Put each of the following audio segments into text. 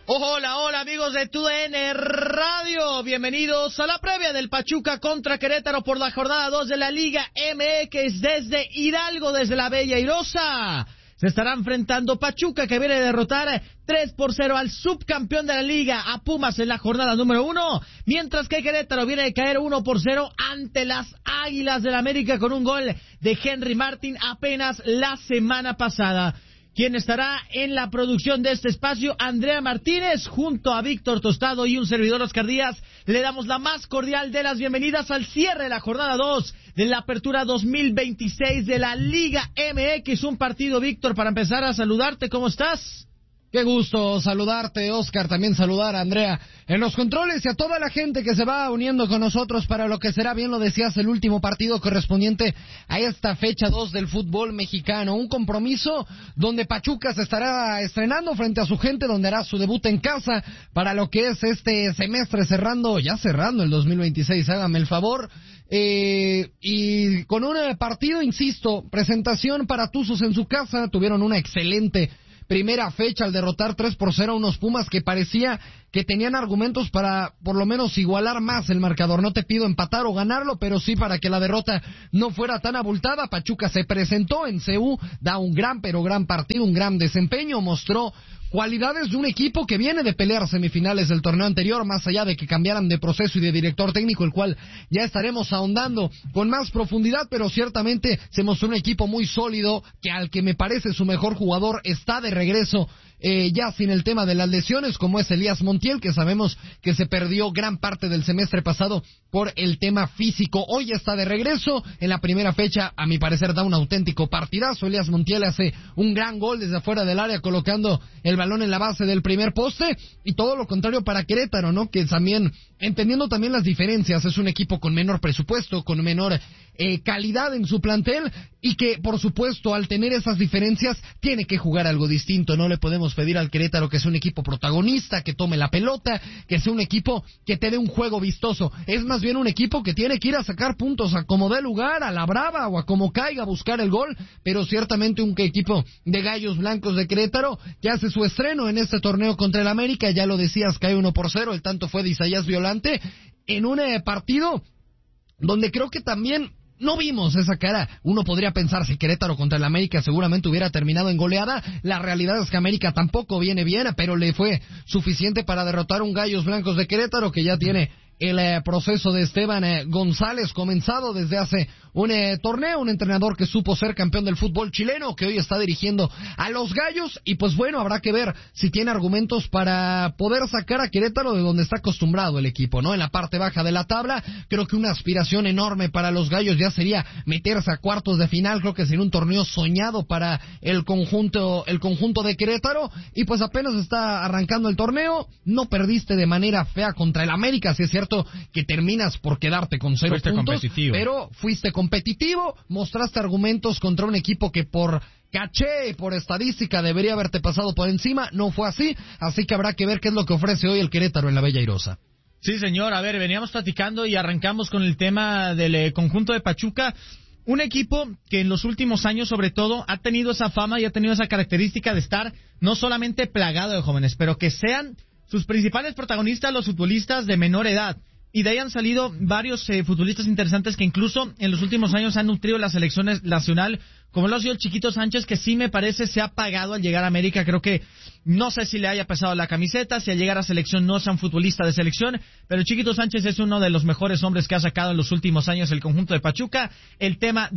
Hola, hola amigos de TUDN Radio, bienvenidos a la previa del Pachuca contra Querétaro por la jornada 2 de la Liga MX desde Hidalgo, desde la Bella Airosa. Se estará enfrentando Pachuca, que viene a derrotar 3-0 al subcampeón de la Liga, a Pumas, en la jornada número 1, mientras que Querétaro viene de caer 1-0 ante las Águilas del América con un gol de Henry Martin apenas la semana pasada. Quien estará en la producción de este espacio, Andrea Martínez, junto a Víctor Tostado y un servidor, Oscar Díaz. Le damos la más cordial de las bienvenidas al cierre de la jornada 2 de la apertura 2026 de la Liga MX. Un partido, Víctor, para empezar a saludarte. ¿Cómo estás? Qué gusto saludarte, Oscar, también saludar a Andrea en los controles y a toda la gente que se va uniendo con nosotros para lo que será, bien lo decías, el último partido correspondiente a esta fecha 2 del fútbol mexicano. Un compromiso donde Pachuca se estará estrenando frente a su gente, donde hará su debut en casa para lo que es este semestre cerrando el 2026, hágame el favor. Y con un partido, insisto, presentación para Tuzos en su casa, tuvieron una excelente primera fecha al derrotar 3-0 a unos Pumas que parecía que tenían argumentos para por lo menos igualar más el marcador. No te pido empatar o ganarlo, pero sí para que la derrota no fuera tan abultada. Pachuca se presentó en CU, da un gran partido, un gran desempeño, mostró cualidades de un equipo que viene de pelear semifinales del torneo anterior, más allá de que cambiaran de proceso y de director técnico, el cual ya estaremos ahondando con más profundidad, pero ciertamente se mostró un equipo muy sólido, que al que me parece su mejor jugador está de regreso, ya sin el tema de las lesiones, como es Elías Montiel, que sabemos que se perdió gran parte del semestre pasado por el tema físico. Hoy ya está de regreso. En la primera fecha, a mi parecer, da un auténtico partidazo. Elías Montiel hace un gran gol desde afuera del área, colocando el balón en la base del primer poste, y todo lo contrario para Querétaro, ¿no? Que también, entendiendo también las diferencias, es un equipo con menor presupuesto, con menor calidad en su plantel, y que, por supuesto, al tener esas diferencias, tiene que jugar algo distinto. No le podemos pedir al Querétaro que sea un equipo protagonista, que tome la pelota, que sea un equipo que te dé un juego vistoso. Es más bien un equipo que tiene que ir a sacar puntos a como dé lugar, a la brava o a como caiga, a buscar el gol, pero ciertamente un equipo de gallos blancos de Querétaro que hace su estreno en este torneo contra el América. Ya lo decías, cae 1-0, el tanto fue de Isaías Violante, en un partido donde creo que también no vimos esa cara. Uno podría pensar, si Querétaro contra el América seguramente hubiera terminado en goleada. La realidad es que América tampoco viene bien, pero le fue suficiente para derrotar un Gallos Blancos de Querétaro que ya tiene el proceso de Esteban González comenzado desde hace un torneo, un entrenador que supo ser campeón del fútbol chileno, que hoy está dirigiendo a los Gallos, y pues bueno, habrá que ver si tiene argumentos para poder sacar a Querétaro de donde está acostumbrado el equipo, ¿no? En la parte baja de la tabla, creo que una aspiración enorme para los Gallos ya sería meterse a cuartos de final. Creo que sería un torneo soñado para el conjunto de Querétaro, y pues apenas está arrancando el torneo. No perdiste de manera fea contra el América, si es cierto que terminas por quedarte con 0 puntos, pero fuiste competitivo, mostraste argumentos contra un equipo que por caché y por estadística debería haberte pasado por encima. No fue así que habrá que ver qué es lo que ofrece hoy el Querétaro en la Bella Airosa. Sí, señor, a ver, veníamos platicando y arrancamos con el tema del conjunto de Pachuca. Un equipo que en los últimos años, sobre todo, ha tenido esa fama y ha tenido esa característica de estar no solamente plagado de jóvenes, pero que sean sus principales protagonistas los futbolistas de menor edad. Y de ahí han salido varios futbolistas interesantes que incluso en los últimos años han nutrido la selección nacional, como lo ha sido el Chiquito Sánchez, que sí me parece se ha apagado al llegar a América. Creo que no sé si le haya pesado la camiseta, si al llegar a selección no sea un futbolista de selección, pero el Chiquito Sánchez es uno de los mejores hombres que ha sacado en los últimos años el conjunto de Pachuca. El tema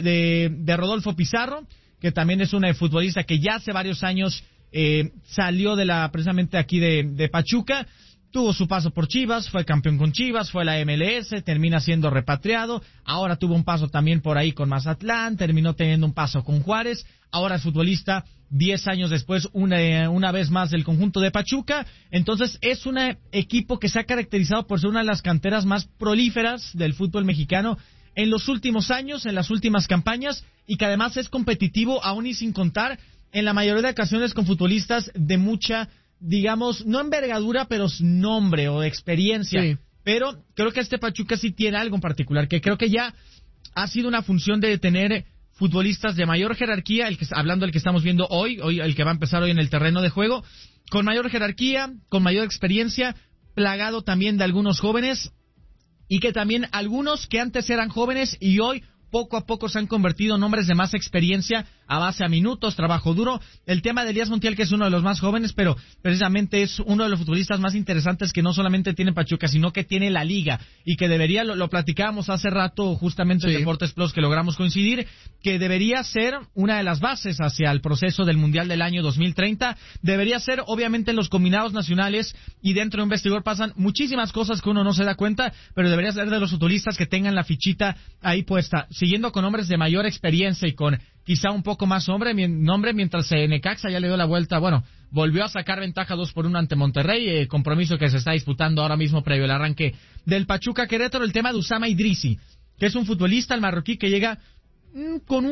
de Rodolfo Pizarro, que también es un futbolista que ya hace varios años salió precisamente aquí de Pachuca. Tuvo su paso por Chivas, fue campeón con Chivas, fue a la MLS, termina siendo repatriado, ahora tuvo un paso también por ahí con Mazatlán, terminó teniendo un paso con Juárez, ahora es futbolista 10 años después, una vez más del conjunto de Pachuca. Entonces es un equipo que se ha caracterizado por ser una de las canteras más prolíferas del fútbol mexicano en los últimos años, en las últimas campañas, y que además es competitivo aún y sin contar en la mayoría de ocasiones con futbolistas de mucha, digamos, no envergadura, pero nombre o experiencia. Sí. Pero creo que este Pachuca sí tiene algo en particular, que creo que ya ha sido una función de tener futbolistas de mayor jerarquía, hablando del que estamos viendo hoy el que va a empezar hoy en el terreno de juego, con mayor jerarquía, con mayor experiencia, plagado también de algunos jóvenes, y que también algunos que antes eran jóvenes y hoy poco a poco se han convertido en hombres de más experiencia a base a minutos, trabajo duro. El tema de Elías Montiel, que es uno de los más jóvenes, pero precisamente es uno de los futbolistas más interesantes que no solamente tiene Pachuca, sino que tiene la liga, y que debería, lo platicábamos hace rato justamente en Deportes Plus, que logramos coincidir, que debería ser una de las bases hacia el proceso del Mundial del año 2030, debería ser obviamente en los combinados nacionales, y dentro de un vestidor pasan muchísimas cosas que uno no se da cuenta, pero debería ser de los futbolistas que tengan la fichita ahí puesta, siguiendo con hombres de mayor experiencia y con quizá un poco más nombre, mientras Necaxa ya le dio la vuelta, bueno, volvió a sacar ventaja 2-1 ante Monterrey, compromiso que se está disputando ahora mismo previo al arranque del Pachuca Querétaro. El tema de Usama Idrissi, que es un futbolista, el marroquí, que llega con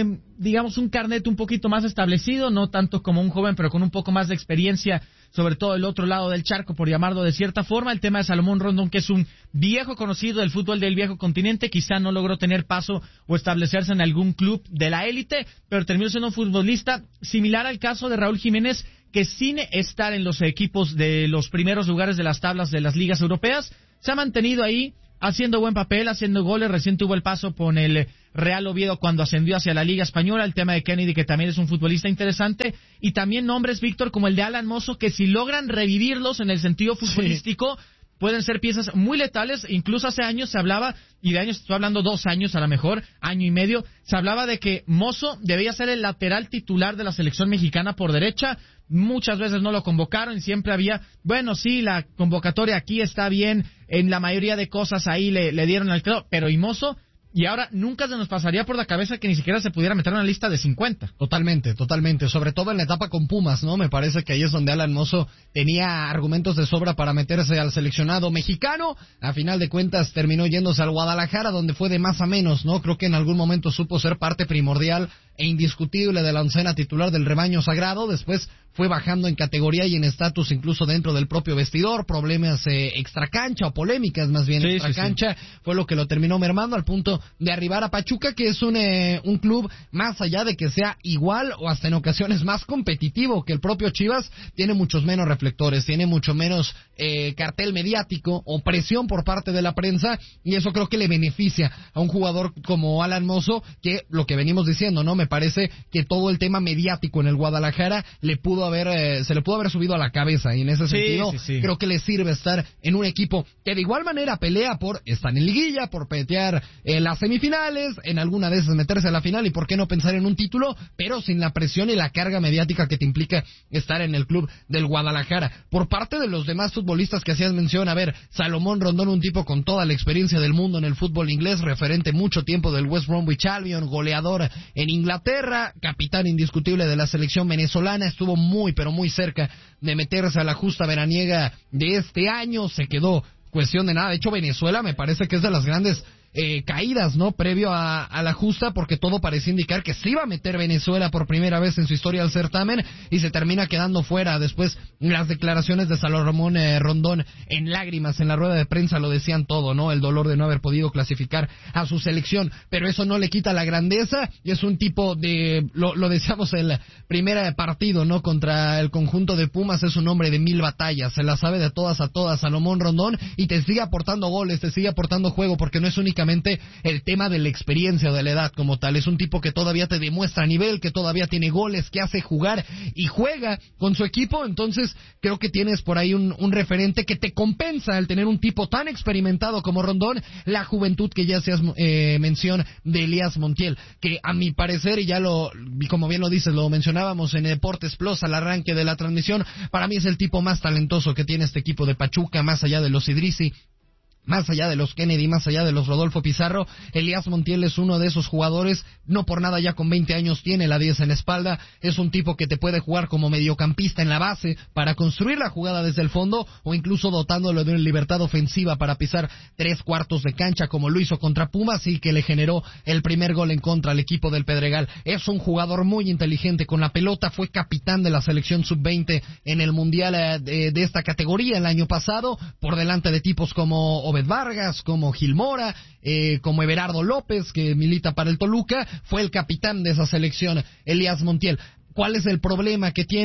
un carnet un poquito más establecido, no tanto como un joven, pero con un poco más de experiencia, sobre todo el otro lado del charco, por llamarlo de cierta forma. El tema de Salomón Rondón, que es un viejo conocido del fútbol del viejo continente, quizá no logró tener paso o establecerse en algún club de la élite, pero terminó siendo un futbolista similar al caso de Raúl Jiménez, que sin estar en los equipos de los primeros lugares de las tablas de las ligas europeas, se ha mantenido ahí, haciendo buen papel, haciendo goles. Recién tuvo el paso con el Real Oviedo cuando ascendió hacia la Liga Española. El tema de Kennedy, que también es un futbolista interesante, y también nombres, Víctor, como el de Alan Mozo, que si logran revivirlos en el sentido futbolístico, pueden ser piezas muy letales. Incluso hace años se hablaba, y de años estoy hablando 2 años a lo mejor, año y medio, se hablaba de que Mozo debía ser el lateral titular de la selección mexicana por derecha. Muchas veces no lo convocaron y siempre había, bueno, sí, la convocatoria aquí está bien, en la mayoría de cosas ahí le dieron al clavo, pero ¿y Mozo? Y ahora nunca se nos pasaría por la cabeza que ni siquiera se pudiera meter en una lista de 50. Totalmente, sobre todo en la etapa con Pumas, ¿no? Me parece que ahí es donde Alan Mozo tenía argumentos de sobra para meterse al seleccionado mexicano. A final de cuentas terminó yéndose al Guadalajara, donde fue de más a menos, ¿no? Creo que en algún momento supo ser parte primordial e indiscutible de la oncena titular del rebaño sagrado. Después fue bajando en categoría y en estatus incluso dentro del propio vestidor. Problemas extracancha, o polémicas más bien extracancha, fue lo que lo terminó mermando al punto de arribar a Pachuca, que es un club, más allá de que sea igual o hasta en ocasiones más competitivo que el propio Chivas, tiene muchos menos reflectores, tiene mucho menos cartel mediático o presión por parte de la prensa, y eso creo que le beneficia a un jugador como Alan Mozo, que lo que venimos diciendo, ¿no? Me parece que todo el tema mediático en el Guadalajara se le pudo haber subido a la cabeza, y en ese sentido creo que le sirve estar en un equipo que de igual manera pelea por estar en liguilla, por petear las semifinales, en alguna de esas meterse a la final, y por qué no pensar en un título, pero sin la presión y la carga mediática que te implica estar en el club del Guadalajara. Por parte de los demás futbolistas que hacías mención, a ver, Salomón Rondón, un tipo con toda la experiencia del mundo en el fútbol inglés, referente mucho tiempo del West Bromwich Albion, goleador en Inglaterra, capitán indiscutible de la selección venezolana, estuvo muy pero muy cerca de meterse a la justa veraniega de este año, se quedó cuestión de nada. De hecho, Venezuela me parece que es de las grandes caídas, ¿no? Previo a la justa, porque todo parecía indicar que se iba a meter Venezuela por primera vez en su historia al certamen, y se termina quedando fuera. Después las declaraciones de Salomón Rondón en lágrimas en la rueda de prensa lo decían todo, ¿no? El dolor de no haber podido clasificar a su selección, pero eso no le quita la grandeza, y es un tipo de, lo decíamos en el primer partido, ¿no? Contra el conjunto de Pumas, es un hombre de 1000 batallas, se la sabe de todas a todas Salomón Rondón, y te sigue aportando goles, te sigue aportando juego, porque no es únicamente el tema de la experiencia o de la edad como tal, es un tipo que todavía te demuestra nivel, que todavía tiene goles, que hace jugar y juega con su equipo. Entonces creo que tienes por ahí un referente que te compensa el tener un tipo tan experimentado como Rondón, la juventud que ya hacías mención de Elías Montiel, que a mi parecer, y como bien lo dices, lo mencionábamos en Deportes Plus al arranque de la transmisión, para mí es el tipo más talentoso que tiene este equipo de Pachuca, más allá de los Idrissi, más allá de los Kennedy, más allá de los Rodolfo Pizarro. Elías Montiel es uno de esos jugadores, no por nada ya con 20 años tiene la 10 en la espalda, es un tipo que te puede jugar como mediocampista en la base para construir la jugada desde el fondo, o incluso dotándolo de una libertad ofensiva para pisar 3/4 de cancha, como lo hizo contra Pumas y que le generó el primer gol en contra al equipo del Pedregal. Es un jugador muy inteligente con la pelota, fue capitán de la selección sub-20 en el mundial de esta categoría el año pasado, por delante de tipos como Obed Vargas, como Gil Mora, como Everardo López, que milita para el Toluca. Fue el capitán de esa selección, Elías Montiel. ¿Cuál es el problema que tiene?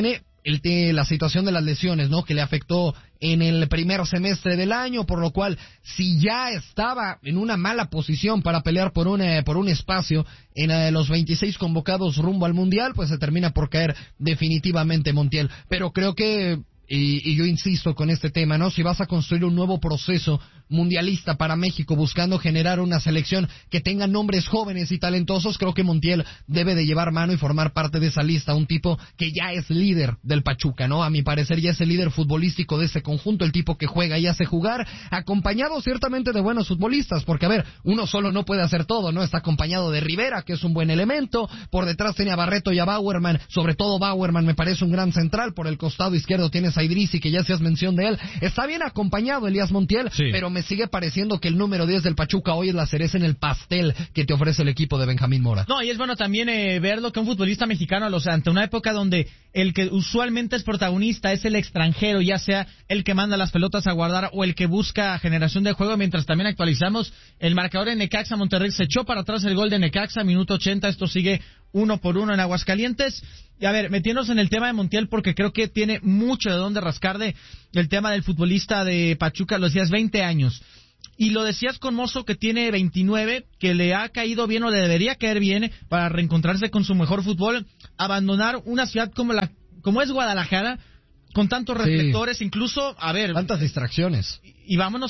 la situación de las lesiones, ¿no? Que le afectó en el primer semestre del año, por lo cual, si ya estaba en una mala posición para pelear por un espacio en los 26 convocados rumbo al Mundial, pues se termina por caer definitivamente Montiel. Pero creo que, y yo insisto con este tema, ¿no? Si vas a construir un nuevo proceso mundialista para México buscando generar una selección que tenga nombres jóvenes y talentosos, creo que Montiel debe de llevar mano y formar parte de esa lista, un tipo que ya es líder del Pachuca, ¿no? A mi parecer ya es el líder futbolístico de ese conjunto, el tipo que juega y hace jugar, acompañado ciertamente de buenos futbolistas, porque a ver, uno solo no puede hacer todo, ¿no? Está acompañado de Rivera, que es un buen elemento, por detrás tiene a Barreto y a Bauerman, sobre todo Bauerman me parece un gran central, por el costado izquierdo tienes a Idrissi, que ya hacías mención de él, está bien acompañado Elías Montiel, sí, pero me sigue pareciendo que el número 10 del Pachuca hoy es la cereza en el pastel que te ofrece el equipo de Benjamín Mora. No, y es bueno también verlo que un futbolista mexicano, o sea, ante una época donde el que usualmente es protagonista es el extranjero, ya sea el que manda las pelotas a guardar o el que busca generación de juego, mientras también actualizamos el marcador en Necaxa. Monterrey se echó para atrás el gol de Necaxa, minuto 80, esto sigue 1-1 en Aguascalientes. Y a ver, metiéndonos en el tema de Montiel, porque creo que tiene mucho de dónde rascar de el tema del futbolista de Pachuca, lo decías, 20 años. Y lo decías con Mozo, que tiene 29, que le ha caído bien o le debería caer bien para reencontrarse con su mejor fútbol, abandonar una ciudad como es Guadalajara, con tantos reflectores, sí, incluso, a ver... tantas distracciones. Y vámonos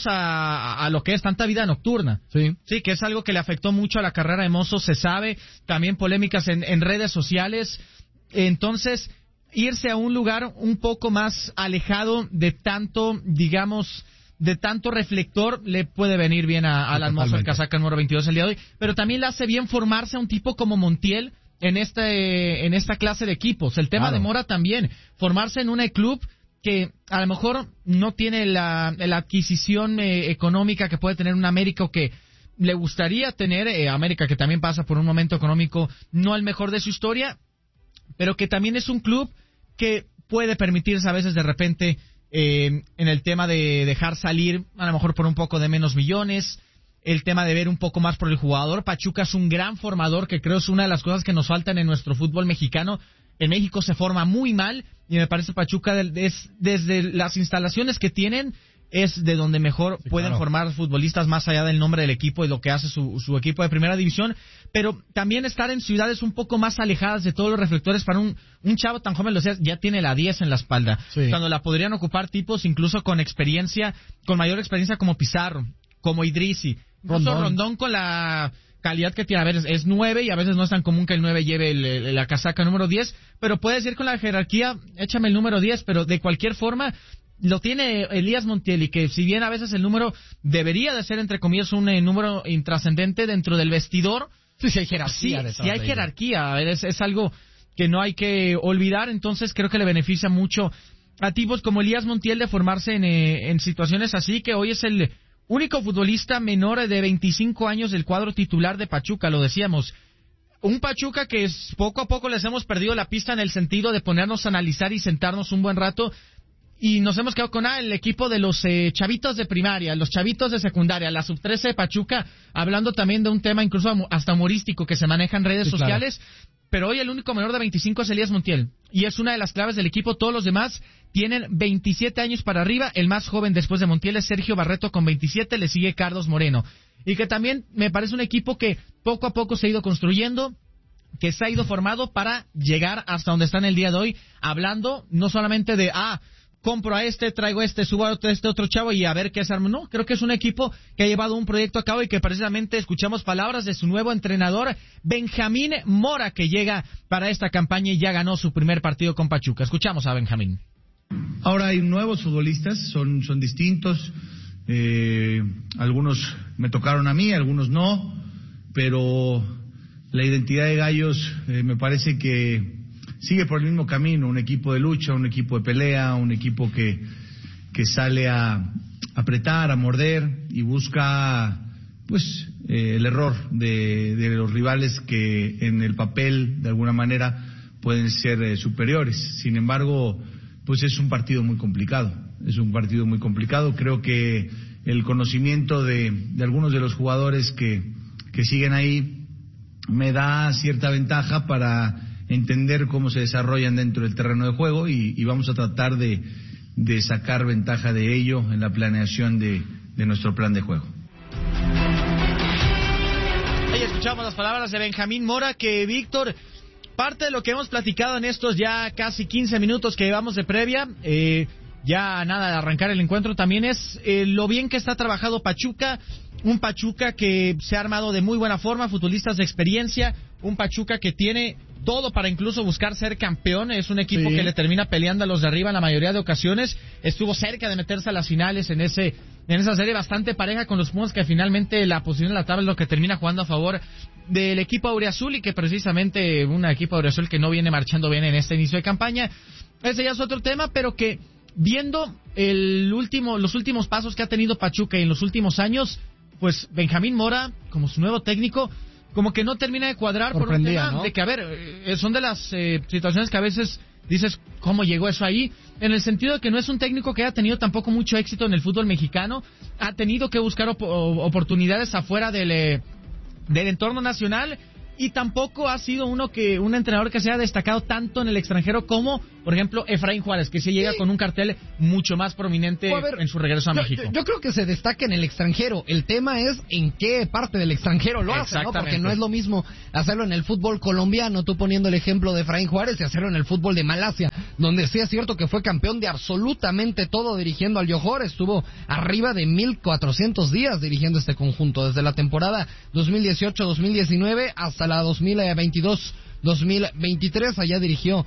a lo que es tanta vida nocturna. Sí. Sí, que es algo que le afectó mucho a la carrera de Mozo, se sabe, también polémicas en redes sociales. Entonces, irse a un lugar un poco más alejado de tanto, digamos... de tanto reflector le puede venir bien al Mozo, el casaca número 22 el día de hoy, pero también le hace bien formarse a un tipo como Montiel en esta clase de equipos. El tema de Mora también, formarse en un club que a lo mejor no tiene la adquisición económica que puede tener un América o que le gustaría tener, América que también pasa por un momento económico no el mejor de su historia, pero que también es un club que puede permitirse a veces de repente en el tema de dejar salir a lo mejor por un poco de menos millones, el tema de ver un poco más por el jugador. Pachuca es un gran formador, que creo es una de las cosas que nos faltan en nuestro fútbol mexicano. En México se forma muy mal y me parece Pachuca es desde las instalaciones que tienen es de donde mejor pueden formar futbolistas más allá del nombre del equipo y lo que hace su equipo de primera división, pero también estar en ciudades un poco más alejadas de todos los reflectores para un chavo tan joven, lo decías, ya tiene la 10 en la espalda, sí, cuando la podrían ocupar tipos incluso con experiencia, con mayor experiencia como Pizarro, como Idrissi, incluso Rondón con la calidad que tiene. A ver, es 9 y a veces no es tan común que el 9 lleve la casaca número 10, pero puedes ir con la jerarquía, échame el número 10, pero de cualquier forma lo tiene Elías Montiel, y que si bien a veces el número debería de ser, entre comillas, un número intrascendente dentro del vestidor, sí hay jerarquía. Sí hay jerarquía, a ver, es algo que no hay que olvidar. Entonces creo que le beneficia mucho a tipos como Elías Montiel de formarse en situaciones así, que hoy es el único futbolista menor de 25 años del cuadro titular de Pachuca, lo decíamos. Un Pachuca que poco a poco les hemos perdido la pista en el sentido de ponernos a analizar y sentarnos un buen rato, y nos hemos quedado con el equipo de los chavitos de primaria, los chavitos de secundaria, la sub-13 de Pachuca, hablando también de un tema incluso hasta humorístico que se maneja en redes sociales, claro. Pero hoy el único menor de 25 es Elías Montiel, y es una de las claves del equipo. Todos los demás tienen 27 años para arriba. El más joven después de Montiel es Sergio Barreto con 27, le sigue Carlos Moreno, y que también me parece un equipo que poco a poco se ha ido construyendo, que se ha ido formado para llegar hasta donde están el día de hoy, hablando no solamente de compro a traigo subo a este otro chavo y a ver qué se arma. No, creo que es un equipo que ha llevado un proyecto a cabo, y que precisamente escuchamos palabras de su nuevo entrenador, Benjamín Mora, que llega para esta campaña y ya ganó su primer partido con Pachuca. Escuchamos a Benjamín. Ahora hay nuevos futbolistas, son distintos, algunos me tocaron a mí, algunos no, pero la identidad de Gallos me parece que sigue por el mismo camino, un equipo de lucha, un equipo de pelea, un equipo que sale a apretar, a morder y busca pues el error de los rivales que en el papel de alguna manera pueden ser superiores. Sin embargo, pues es un partido muy complicado, creo que el conocimiento de algunos de los jugadores que siguen ahí me da cierta ventaja para entender cómo se desarrollan dentro del terreno de juego y vamos a tratar de sacar ventaja de ello en la planeación de nuestro plan de juego. Ahí escuchamos las palabras de Benjamín Mora, que Víctor, parte de lo que hemos platicado en estos ya casi 15 minutos que llevamos de previa, ya nada de arrancar el encuentro, también es lo bien que está trabajado Pachuca, un Pachuca que se ha armado de muy buena forma, futbolistas de experiencia, un Pachuca que tiene todo para incluso buscar ser campeón, es un equipo que le termina peleando a los de arriba en la mayoría de ocasiones, estuvo cerca de meterse a las finales en esa serie bastante pareja con los Pumas, que finalmente la posición en la tabla es lo que termina jugando a favor del equipo auriazul, y que precisamente un equipo auriazul que no viene marchando bien en este inicio de campaña. Ese ya es otro tema, pero que viendo los últimos pasos que ha tenido Pachuca en los últimos años, pues Benjamín Mora, como su nuevo técnico, como que no termina de cuadrar por un tema, ¿no? De que, a ver, son de las situaciones que a veces dices, ¿cómo llegó eso ahí? En el sentido de que no es un técnico que haya tenido tampoco mucho éxito en el fútbol mexicano, ha tenido que buscar oportunidades afuera del entorno nacional, y tampoco ha sido un entrenador que se haya destacado tanto en el extranjero como, por ejemplo, Efraín Juárez, que se llega con un cartel mucho más prominente en su regreso a México. Yo creo que se destaca en el extranjero. El tema es en qué parte del extranjero lo hace, ¿no? Porque no es lo mismo hacerlo en el fútbol colombiano, tú poniendo el ejemplo de Efraín Juárez, y hacerlo en el fútbol de Malasia, donde sí es cierto que fue campeón de absolutamente todo dirigiendo al Johor. Estuvo arriba de 1,400 días dirigiendo este conjunto, desde la temporada 2018-2019 hasta la 2022-2023. Allá dirigió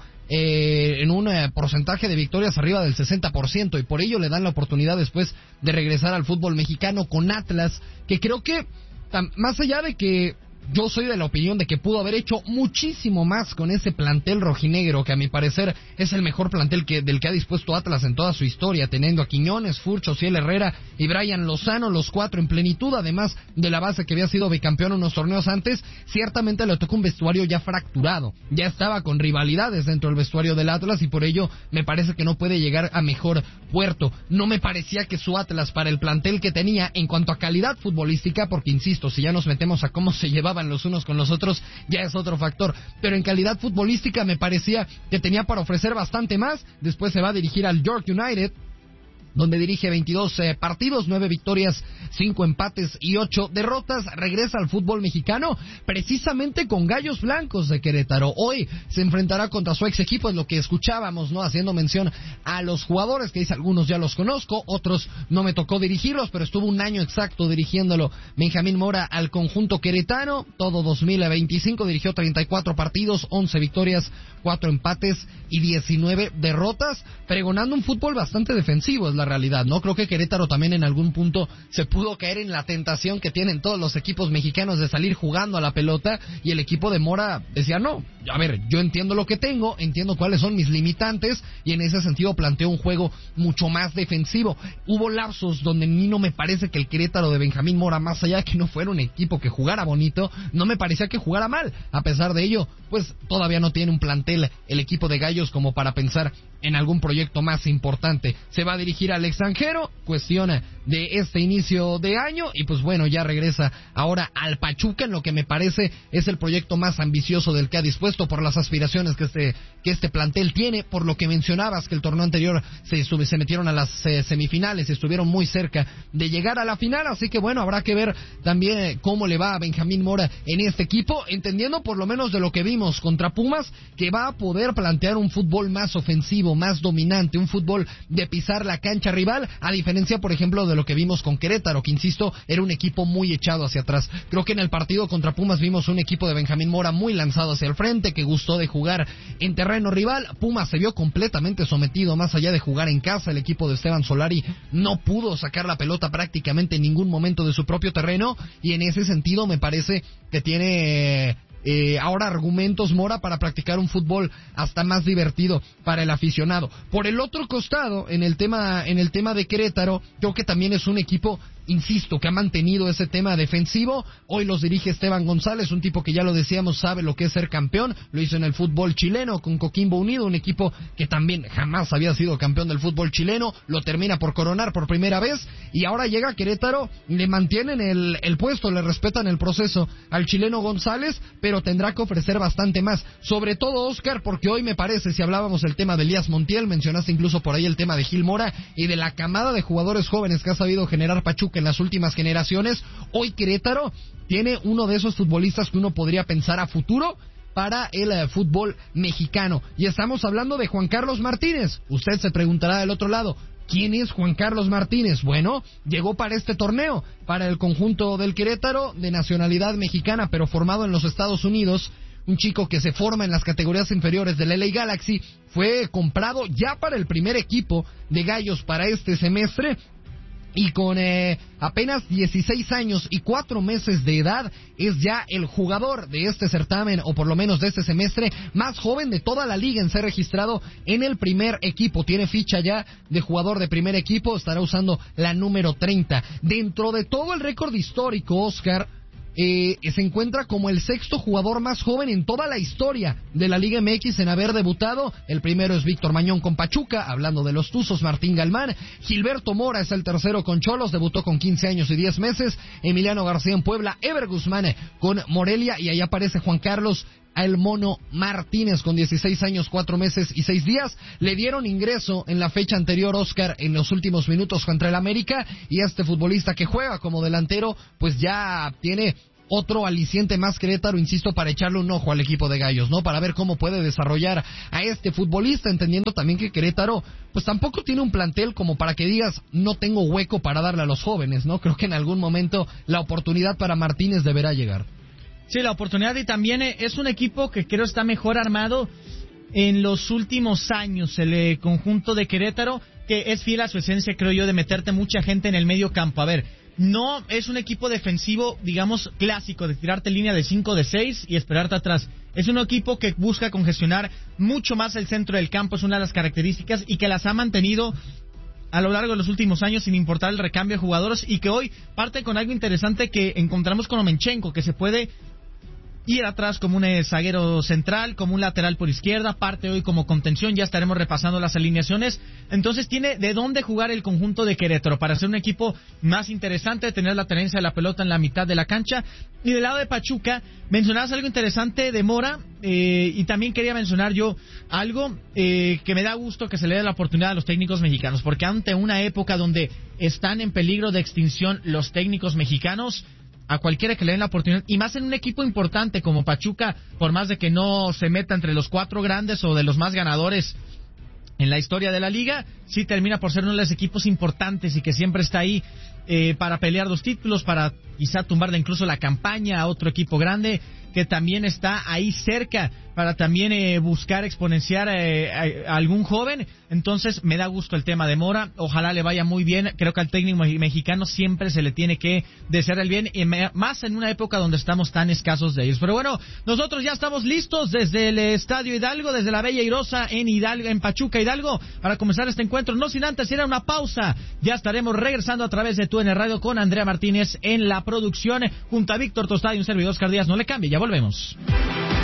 en un porcentaje de victorias arriba del 60%, y por ello le dan la oportunidad después de regresar al fútbol mexicano con Atlas, que creo que más allá de que yo soy de la opinión de que pudo haber hecho muchísimo más con ese plantel rojinegro, que a mi parecer es el mejor plantel del que ha dispuesto Atlas en toda su historia, teniendo a Quiñones, Furch, Ociel Herrera y Brian Lozano, los cuatro en plenitud, además de la base que había sido bicampeón unos torneos antes. Ciertamente le tocó un vestuario ya fracturado, ya estaba con rivalidades dentro del vestuario del Atlas, y por ello me parece que no puede llegar a mejor puerto. No me parecía que su Atlas, para el plantel que tenía en cuanto a calidad futbolística, porque insisto, si ya nos metemos a cómo se llevaban los unos con los otros, ya es otro factor, pero en calidad futbolística me parecía que tenía para ofrecer bastante más. Después se va a dirigir al York United, donde dirige 22 partidos, 9 victorias, 5 empates y 8 derrotas. Regresa al fútbol mexicano precisamente con Gallos Blancos de Querétaro. Hoy se enfrentará contra su ex equipo, es lo que escuchábamos, ¿no? Haciendo mención a los jugadores, que dice, algunos ya los conozco, otros no me tocó dirigirlos, pero estuvo un año exacto dirigiéndolo Benjamín Mora al conjunto queretano. Todo 2025 dirigió 34 partidos, 11 victorias, 4 empates y 19 derrotas, pregonando un fútbol bastante defensivo, es la realidad, ¿no? Creo que Querétaro también en algún punto se pudo caer en la tentación que tienen todos los equipos mexicanos de salir jugando a la pelota, y el equipo de Mora decía, no, a ver, yo entiendo lo que tengo, entiendo cuáles son mis limitantes, y en ese sentido planteó un juego mucho más defensivo. Hubo lapsos donde a mí no me parece que el Querétaro de Benjamín Mora, más allá de que no fuera un equipo que jugara bonito, no me parecía que jugara mal. A pesar de ello, pues todavía no tiene un plantel el equipo de Gallos como para pensar en algún proyecto más importante. Se va a dirigir al extranjero, cuestiona de este inicio de año, y pues bueno, ya regresa ahora al Pachuca, en lo que me parece es el proyecto más ambicioso del que ha dispuesto, por las aspiraciones que este plantel tiene, por lo que mencionabas que el torneo anterior se metieron a las semifinales y estuvieron muy cerca de llegar a la final. Así que bueno, habrá que ver también cómo le va a Benjamín Mora en este equipo, entendiendo por lo menos de lo que vimos contra Pumas, que va a poder plantear un fútbol más ofensivo, más dominante, un fútbol de pisar la cancha rival, a diferencia, por ejemplo, de lo que vimos con Querétaro, que insisto, era un equipo muy echado hacia atrás. Creo que en el partido contra Pumas vimos un equipo de Benjamín Mora muy lanzado hacia el frente, que gustó de jugar en terreno rival. Pumas se vio completamente sometido, más allá de jugar en casa. El equipo de Esteban Solari no pudo sacar la pelota prácticamente en ningún momento de su propio terreno, y en ese sentido me parece que tiene ahora argumentos Mora para practicar un fútbol hasta más divertido para el aficionado. Por el otro costado, en el tema de Querétaro, creo que también es un equipo insisto, que ha mantenido ese tema defensivo. Hoy los dirige Esteban González, un tipo que ya lo decíamos sabe lo que es ser campeón, lo hizo en el fútbol chileno con Coquimbo Unido, un equipo que también jamás había sido campeón del fútbol chileno, lo termina por coronar por primera vez y ahora llega a Querétaro, le mantienen el puesto, le respetan el proceso al chileno González, pero tendrá que ofrecer bastante más, sobre todo Oscar, porque hoy me parece, si hablábamos del tema de Elías Montiel, mencionaste incluso por ahí el tema de Gil Mora y de la camada de jugadores jóvenes que ha sabido generar Pachuca en las últimas generaciones. Hoy Querétaro tiene uno de esos futbolistas que uno podría pensar a futuro para el fútbol mexicano, y estamos hablando de Juan Carlos Martínez. Usted se preguntará del otro lado, ¿quién es Juan Carlos Martínez? Bueno, llegó para este torneo, para el conjunto del Querétaro, de nacionalidad mexicana, pero formado en los Estados Unidos. Un chico que se forma en las categorías inferiores del LA Galaxy, fue comprado ya para el primer equipo de Gallos para este semestre, y con apenas 16 años y 4 meses de edad es ya el jugador de este certamen, o por lo menos de este semestre, más joven de toda la liga en ser registrado en el primer equipo. Tiene ficha ya de jugador de primer equipo, estará usando la número 30. Dentro de todo el récord histórico, Oscar, se encuentra como el sexto jugador más joven en toda la historia de la Liga MX en haber debutado. El primero es Víctor Mañón con Pachuca, hablando de los Tuzos, Martín Galmán. Gilberto Mora es el tercero con Cholos, debutó con 15 años y 10 meses. Emiliano García en Puebla, Ever Guzmán con Morelia, y ahí aparece Juan Carlos El Mono Martínez con 16 años, 4 meses y 6 días. Le dieron ingreso en la fecha anterior, Oscar, en los últimos minutos contra el América, y este futbolista que juega como delantero pues ya tiene otro aliciente más Querétaro, insisto, para echarle un ojo al equipo de Gallos, ¿no? Para ver cómo puede desarrollar a este futbolista, entendiendo también que Querétaro pues tampoco tiene un plantel como para que digas, no tengo hueco para darle a los jóvenes, ¿no? Creo que en algún momento la oportunidad para Martínez deberá llegar. Sí, la oportunidad, y también es un equipo que creo está mejor armado en los últimos años, el conjunto de Querétaro, que es fiel a su esencia, creo yo, de meterte mucha gente en el medio campo. A ver, no es un equipo defensivo, digamos, clásico, de tirarte línea de 5, de 6 y esperarte atrás. Es un equipo que busca congestionar mucho más el centro del campo, es una de las características, y que las ha mantenido a lo largo de los últimos años sin importar el recambio de jugadores, y que hoy parte con algo interesante que encontramos con Omenchenko, que se puede ir atrás como un zaguero central, como un lateral por izquierda, parte hoy como contención, ya estaremos repasando las alineaciones. Entonces tiene de dónde jugar el conjunto de Querétaro para ser un equipo más interesante, tener la tenencia de la pelota en la mitad de la cancha. Y del lado de Pachuca, mencionabas algo interesante de Mora, y también quería mencionar yo algo que me da gusto que se le dé la oportunidad a los técnicos mexicanos, porque ante una época donde están en peligro de extinción los técnicos mexicanos, a cualquiera que le den la oportunidad, y más en un equipo importante como Pachuca, por más de que no se meta entre los 4 grandes o de los más ganadores en la historia de la liga, sí termina por ser uno de los equipos importantes y que siempre está ahí para pelear 2 títulos, para quizá tumbarle incluso la campaña a otro equipo grande que también está ahí cerca, para también buscar exponenciar a algún joven. Entonces me da gusto el tema de Mora, ojalá le vaya muy bien. Creo que al técnico mexicano siempre se le tiene que desear el bien, y más en una época donde estamos tan escasos de ellos. Pero bueno, nosotros ya estamos listos desde el Estadio Hidalgo, desde la Bella Airosa en Hidalgo, en Pachuca, Hidalgo, para comenzar este encuentro, no sin antes ir a una pausa. Ya estaremos regresando a través de TUDN Radio con Andrea Martínez en la producción, junto a Víctor Tostado y un servidor Oscar Díaz. No le cambie, ya volvemos.